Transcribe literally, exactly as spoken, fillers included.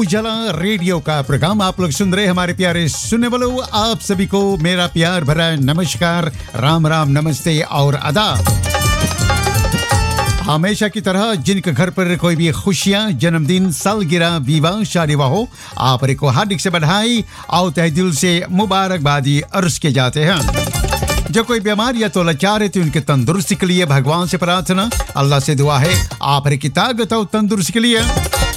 उजाला रेडियो का प्रोग्राम आप लोग सुन रहे हैं। हमारे प्यारे सुनने वालों, आप सभी को मेरा प्यार भरा नमस्कार, राम राम, नमस्ते और आदाब। हमेशा की तरह जिनके घर पर कोई भी खुशियां, जन्मदिन, सालगिरह, विवाह, शादी हो, आप को हार्दिक से बधाई और तहे दिल से मुबारकबादी अर्ज के जाते हैं। जो कोई बीमार या तो लाचार है तो उनके तंदुरुस्ती के लिए भगवान से प्रार्थना, अल्लाह से दुआ है आप की ताकत और तंदुरुस्ती के लिए।